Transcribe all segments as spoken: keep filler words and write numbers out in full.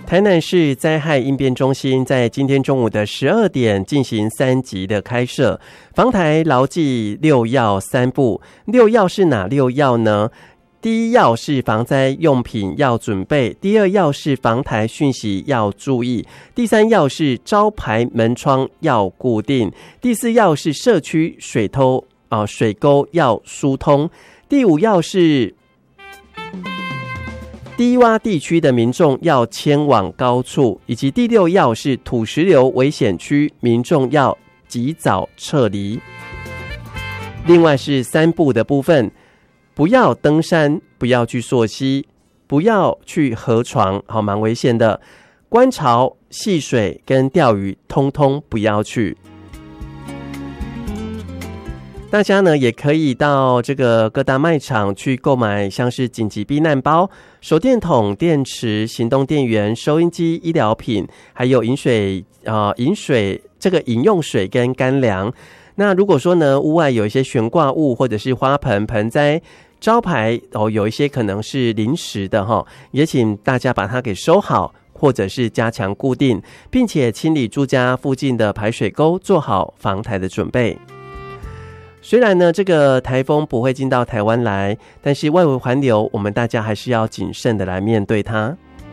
台南市灾害应变中心在今天中午的十二点进行三级的开设，防台牢记六要三不。六要是哪六要呢？第一要是防灾用品要准备，第二要是防台讯息要注意，第三要是招牌门窗要固定，第四要是社区水沟啊、呃、水沟要疏通，第五要是低洼地区的民众要迁往高处，以及第六要是土石流危险区，民众要及早撤离。另外是三不的部分，不要登山，不要去溯溪，不要去河床，好，蛮危险的。观潮、戏水跟钓鱼，通通不要去。大家呢也可以到这个各大卖场去购买像是紧急避难包、手电筒、电池、行动电源、收音机、医疗品，还有饮水啊、呃、饮水这个饮用水跟干粮。那如果说呢屋外有一些悬挂物或者是花盆、盆栽、招牌哦，有一些可能是临时的哈，也请大家把它给收好，或者是加强固定，并且清理住家附近的排水沟，做好防台的准备。虽然呢，这个台风不会进到台湾来，但是外围环流，我们大家还是要谨慎的来面对它。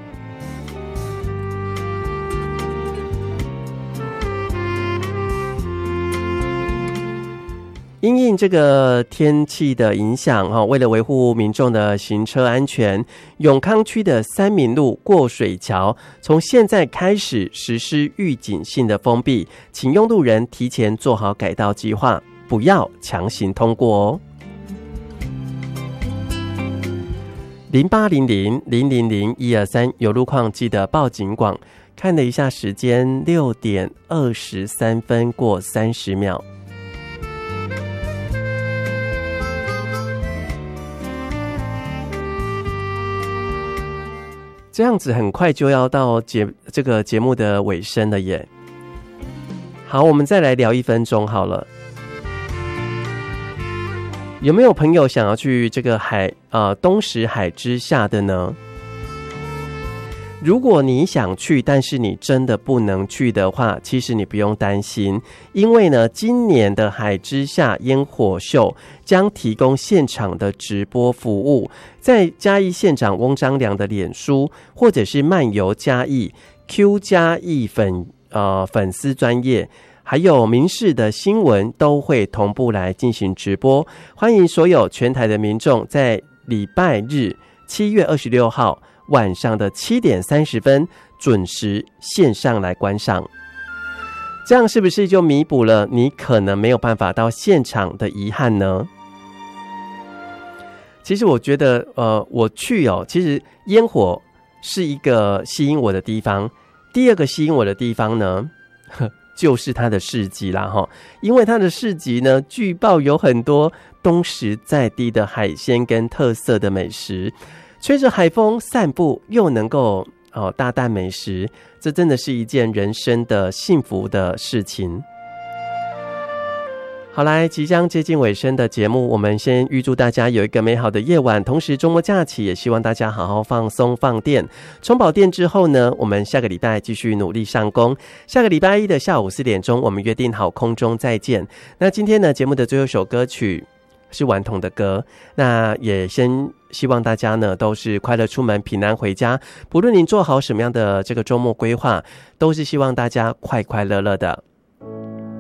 因应这个天气的影响，为了维护民众的行车安全，永康区的三民路过水桥从现在开始实施预警性的封闭，请用路人提前做好改道计划，不要强行通过哦。零八零零零零零一二三有路况记得报警广。看了一下时间，六点二十三分过三十秒。这样子很快就要到节这个节目的尾声了耶。好，我们再来聊一分钟好了。有没有朋友想要去这个海呃东石海之下的呢？如果你想去，但是你真的不能去的话，其实你不用担心，因为呢，今年的海之下烟火秀将提供现场的直播服务，在嘉义县长翁章良的脸书，或者是漫游嘉义 Q 嘉义粉呃粉丝专页，还有民视的新闻都会同步来进行直播，欢迎所有全台的民众在礼拜日七月二十六号晚上的七点三十分准时线上来观赏。这样是不是就弥补了你可能没有办法到现场的遗憾呢？其实我觉得呃，我去哦，其实烟火是一个吸引我的地方，第二个吸引我的地方呢就是它的市集啦齁，因为它的市集呢，据报有很多东石在地的海鲜跟特色的美食，吹着海风散步又能够哦大啖美食，这真的是一件人生的幸福的事情。好来，即将接近尾声的节目，我们先预祝大家有一个美好的夜晚，同时周末假期也希望大家好好放松放电。充饱电之后呢，我们下个礼拜继续努力上工。下个礼拜一的下午四点钟，我们约定好空中再见。那今天呢，节目的最后一首歌曲是顽童的歌，那也先希望大家呢都是快乐出门，平安回家。不论您做好什么样的这个周末规划，都是希望大家快快乐乐的。